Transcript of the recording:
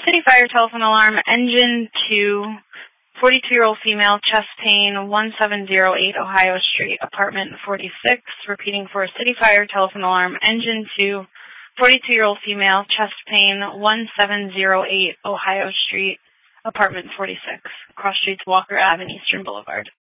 City fire telephone alarm, engine 2, 42-year-old female, chest pain, 1708 Ohio Street, apartment 46. Repeating for city fire telephone alarm, engine 2, 42-year-old female, chest pain, 1708 Ohio Street, apartment 46. Cross streets Walker Ave and Eastern Boulevard.